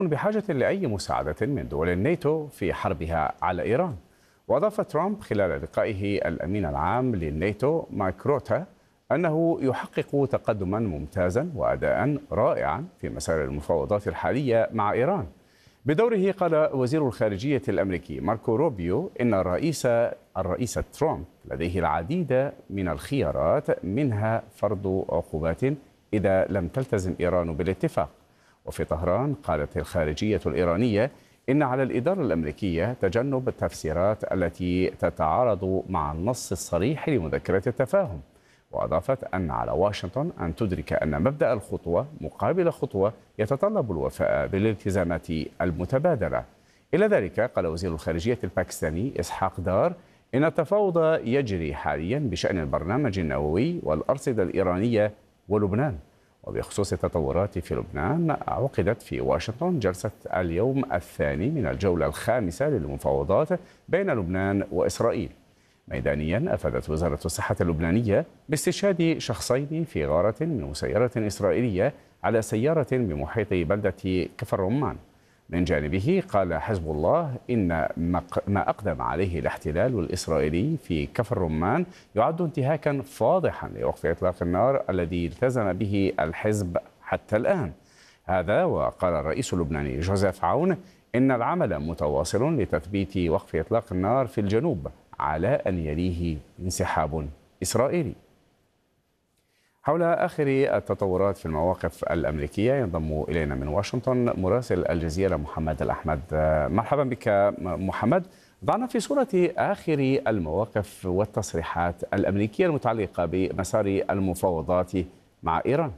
بحاجة لأي مساعدة من دول الناتو في حربها على إيران. وأضاف ترامب خلال لقائه الأمين العام للناتو مايك روتا أنه يحقق تقدما ممتازا وأداء رائعا في مسار المفاوضات الحالية مع إيران. بدوره قال وزير الخارجية الأمريكي ماركو روبيو إن الرئيس ترامب لديه العديد من الخيارات، منها فرض عقوبات إذا لم تلتزم إيران بالاتفاق. وفي طهران قالت الخارجية الإيرانية إن على الإدارة الأمريكية تجنب التفسيرات التي تتعارض مع النص الصريح لمذكرة التفاهم. وأضافت أن على واشنطن أن تدرك أن مبدأ الخطوة مقابل خطوة يتطلب الوفاء بالالتزامات المتبادلة. إلى ذلك قال وزير الخارجية الباكستاني إسحاق دار إن التفاوض يجري حاليا بشأن البرنامج النووي والأرصدة الإيرانية ولبنان. وبخصوص التطورات في لبنان، عقدت في واشنطن جلسة اليوم الثاني من الجولة الخامسة للمفاوضات بين لبنان وإسرائيل. ميدانيا أفادت وزارة الصحة اللبنانية باستشهاد شخصين في غارة من مسيرة إسرائيلية على سيارة بمحيط بلدة كفر رمان. من جانبه قال حزب الله إن ما أقدم عليه الاحتلال الإسرائيلي في كفر رمان يعد انتهاكا فاضحا لوقف إطلاق النار الذي التزم به الحزب حتى الآن. هذا وقال الرئيس اللبناني جوزيف عون إن العمل متواصل لتثبيت وقف إطلاق النار في الجنوب على أن يليه انسحاب إسرائيلي. حول آخر التطورات في المواقف الأمريكية ينضم إلينا من واشنطن مراسل الجزيرة محمد الأحمد. مرحبا بك محمد. ضعنا في صورة آخر المواقف والتصريحات الأمريكية المتعلقة بمسار المفاوضات مع إيران.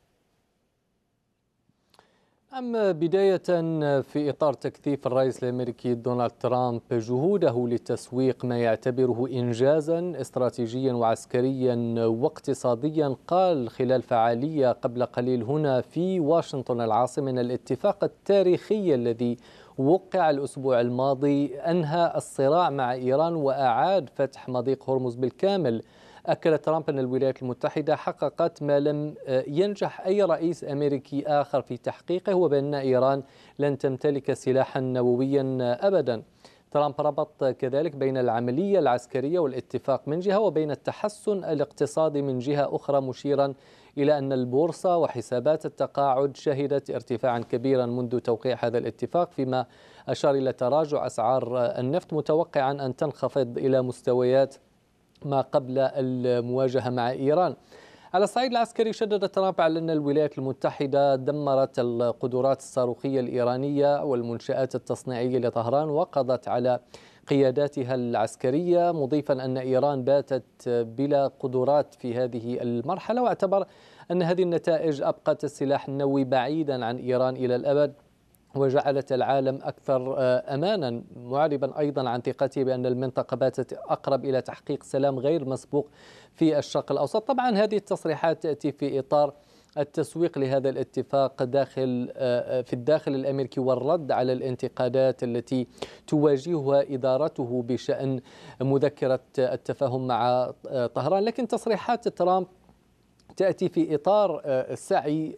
أما بداية في إطار تكثيف الرئيس الأمريكي دونالد ترامب جهوده لتسويق ما يعتبره إنجازا استراتيجيا وعسكريا واقتصاديا، قال خلال فعالية قبل قليل هنا في واشنطن العاصمة أن الاتفاق التاريخي الذي وقع الأسبوع الماضي أنهى الصراع مع إيران وأعاد فتح مضيق هرمز بالكامل. أكد ترامب أن الولايات المتحدة حققت ما لم ينجح أي رئيس أمريكي آخر في تحقيقه، وبأن إيران لن تمتلك سلاحا نوويا أبدا. ترامب ربط كذلك بين العملية العسكرية والاتفاق من جهة وبين التحسن الاقتصادي من جهة أخرى، مشيرا إلى أن البورصة وحسابات التقاعد شهدت ارتفاعا كبيرا منذ توقيع هذا الاتفاق، فيما أشار إلى تراجع أسعار النفط متوقعا أن تنخفض إلى مستويات ما قبل المواجهة مع إيران. على الصعيد العسكري شدد ترامب على أن الولايات المتحدة دمرت القدرات الصاروخية الإيرانية والمنشآت التصنيعية لطهران وقضت على قياداتها العسكرية، مضيفا أن إيران باتت بلا قدرات في هذه المرحلة، واعتبر أن هذه النتائج أبقت السلاح النووي بعيدا عن إيران إلى الأبد وجعلت العالم أكثر أمانا، معربا أيضا عن ثقته بأن المنطقة باتت أقرب إلى تحقيق سلام غير مسبوق في الشرق الأوسط. طبعا هذه التصريحات تأتي في إطار التسويق لهذا الاتفاق في الداخل الأمريكي والرد على الانتقادات التي تواجهها إدارته بشأن مذكرة التفاهم مع طهران. لكن تصريحات ترامب تأتي في إطار سعي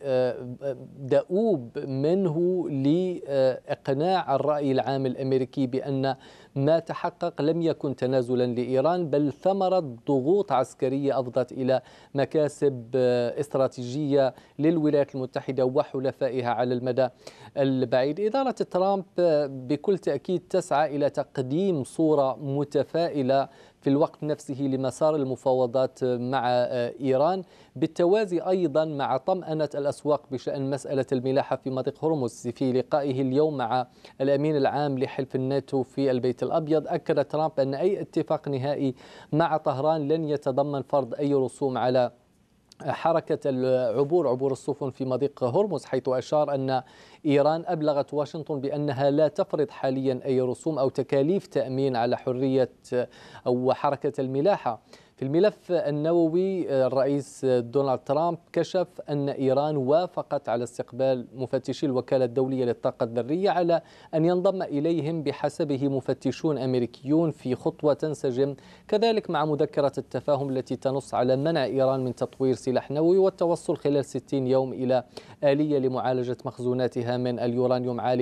دؤوب منه لإقناع الرأي العام الأمريكي بأن ما تحقق لم يكن تنازلا لإيران، بل ثمرة ضغوط عسكرية أفضت إلى مكاسب استراتيجية للولايات المتحدة وحلفائها على المدى البعيد. إدارة ترامب بكل تأكيد تسعى إلى تقديم صورة متفائلة في الوقت نفسه لمسار المفاوضات مع إيران، بالتوازي أيضا مع طمأنة الأسواق بشأن مسألة الملاحة في مضيق هرمز. في لقائه اليوم مع الأمين العام لحلف الناتو في البيت الأبيض، أكد ترامب أن أي اتفاق نهائي مع طهران لن يتضمن فرض أي رسوم على حركة عبور السفن في مضيق هرمز، حيث أشار أن إيران أبلغت واشنطن بأنها لا تفرض حاليا أي رسوم أو تكاليف تأمين على حرية أو حركة الملاحة. في في الملف النووي، الرئيس دونالد ترامب كشف أن إيران وافقت على استقبال مفتشي الوكالة الدولية للطاقة الذرية على أن ينضم إليهم بحسبه مفتشون أمريكيون في خطوة تنسجم كذلك مع مذكرة التفاهم التي تنص على منع إيران من تطوير سلاح نووي والتوصل خلال 60 يوم إلى آلية لمعالجة مخزوناتها من اليورانيوم عالي